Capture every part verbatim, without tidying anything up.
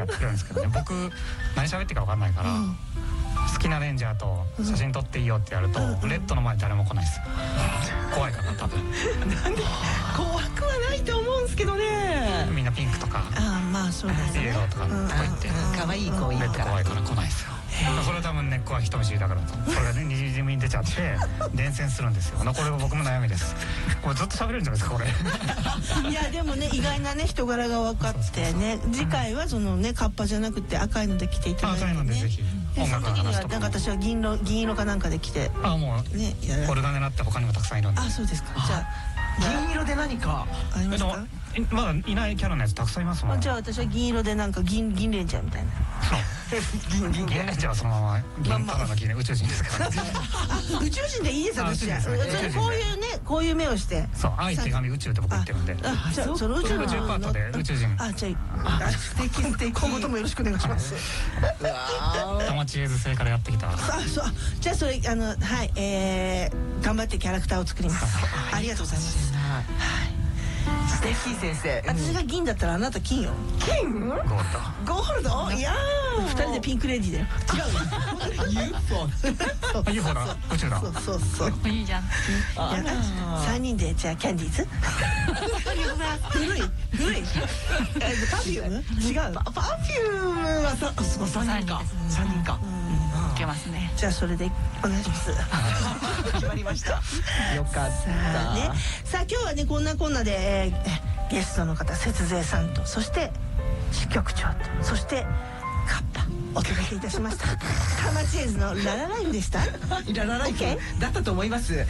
やってるんですけどね、僕何喋ってるか分かんないから、うん、好きなレンジャーと写真撮っていいよってやると、うん、レッドの前誰も来ないです。怖いかな多分。なんで怖くはないと思うんですけどね。 みんなピンクとかああまあそうですね、 イエローとかとか言って可愛い子いるからレッド怖いから来ないですよ。それは多分根っこは人見知りだからと、それがねにじみに出ちゃって伝染するんですよ。これは僕の悩みです。これずっと喋れるんじゃないですかこれ。 いやでもね意外なね人柄が分かってね、次回はそのねカッパじゃなくて赤いので来ていただいてね。 赤いのでぜひ音楽の話とか。 なんか私は銀色銀色かなんかで来て。 あもうねこれが狙って他にもたくさんいるんで。 あそうですか。じゃあ銀色で何かありますか？ まだいないキャラのやつたくさんいますもん。 じゃあ私は銀色でなんか銀銀レンジャーみたいな。 銀銀レンジャーはそのまま銀ただの銀宇宙人ですから。 宇宙人でいいです私は。それこういうねこういう目をして。 そう愛手紙宇宙って僕言ってるんで。 じゃあその宇宙の宇宙パートで宇宙人。 あじゃあ素敵素敵。今後ともよろしくお願いします。 田町エイズ星からやってきた。 あそうじゃあそれあのはいえ頑張ってキャラクターを作ります。ありがとうございます。はい。素敵先生。私が銀だったらあなた金よ。金？ゴールド。ゴールド？いやー。二人でピンクレディーだよ。違う。ユーフォー。 ユーフォーだ。宇宙だ。 そうそうそう。 いいじゃん。 三人でじゃあキャンディーズ。古い古い。パフューム？違う。パフュームはさそう三人か。三人か。 いけますね。 じゃあそれでお願いします。決まりました。よかった。ね。さあ今日はねこんなこんなでゲストの方節税さんとそして支局長とそしてカッパお届けいたしました。田町エイズのララライブでした。ララライブだったと思います。さ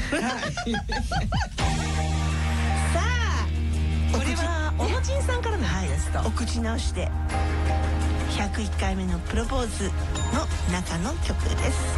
あこれはおもちんさんからのリクエスト。お口直しでひゃくいっかいめのプロポーズの中の曲です。